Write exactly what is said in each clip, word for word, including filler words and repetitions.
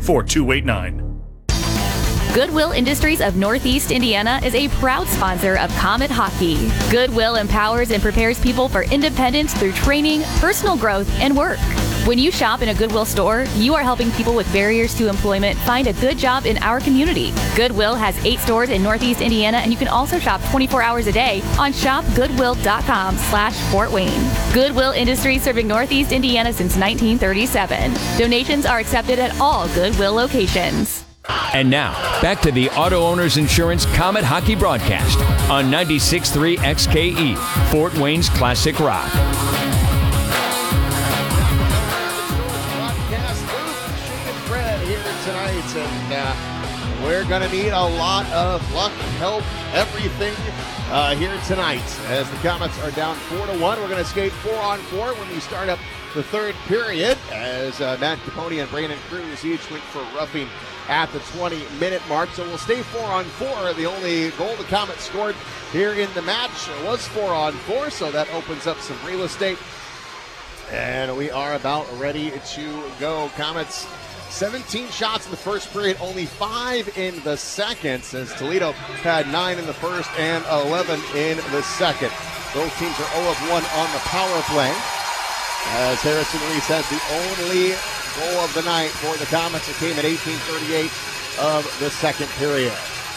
four two eight nine. Goodwill Industries of Northeast Indiana is a proud sponsor of Comet Hockey. Goodwill empowers and prepares people for independence through training, personal growth, and work. When you shop in a Goodwill store, you are helping people with barriers to employment find a good job in our community. Goodwill has eight stores in Northeast Indiana, and you can also shop twenty-four hours a day on shop goodwill dot com slash Fort Wayne. Goodwill Industries, serving Northeast Indiana since nineteen thirty-seven. Donations are accepted at all Goodwill locations. And now, back to the Auto Owners Insurance Comet Hockey broadcast on ninety-six point three X K E, Fort Wayne's Classic Rock. Broadcast booth, Shane and Fred here tonight, and uh, we're going to need a lot of luck, help, everything uh, here tonight. As the Comets are down four to one, we're going to skate four on four when we start up the third period, as uh, Matt Capone and Brandon Cruz each went for roughing at the twenty-minute mark. So we'll stay four on four. The only goal the Comets scored here in the match was four on four, so that opens up some real estate. And we are about ready to go. Comets, seventeen shots in the first period, only five in the second, as Toledo had nine in the first and eleven in the second. Both teams are oh of one on the power play, as Harrison Reese has the only goal of the night for the Comets. It came at eighteen thirty-eight of the second period.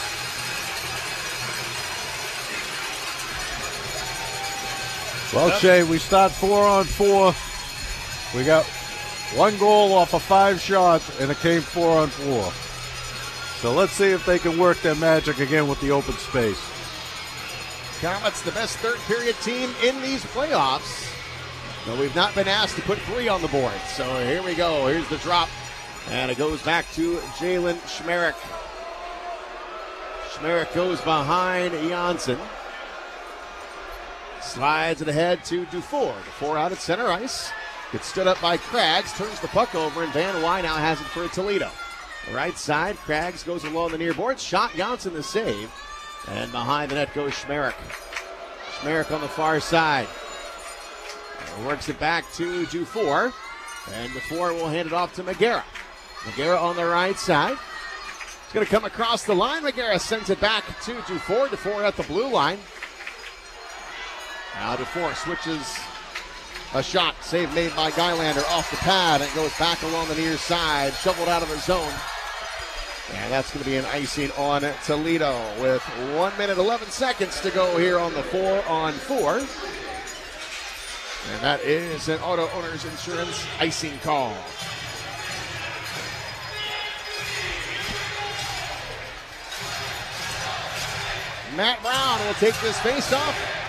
Well, Shay, we start four on four. We got one goal off of five shots, and it came four on four. So let's see if they can work their magic again with the open space. Comets, the best third period team in these playoffs. But we've not been asked to put three on the board. So here we go. Here's the drop. And it goes back to Jalen Schmerich. Schmerich goes behind Janssen. Slides it ahead to Dufour. Dufour out at center ice. Gets stood up by Craggs. Turns the puck over, and Van Wy now has it for Toledo. The right side, Craggs goes along the near boards. Shot Janssen the save. And behind the net goes Schmerich. Schmerich on the far side. Works it back to Dufour. And Dufour will hand it off to Magera. Magera on the right side. It's going to come across the line. Magera sends it back to Dufour. Dufour at the blue line. Now Dufour switches a shot. Save made by Guylander off the pad. And goes back along the near side. Shoveled out of the zone. And that's going to be an icing on Toledo with one minute, eleven seconds to go here on the four on four. And that is an Auto Owners Insurance icing call. Matt Brown will take this face-off.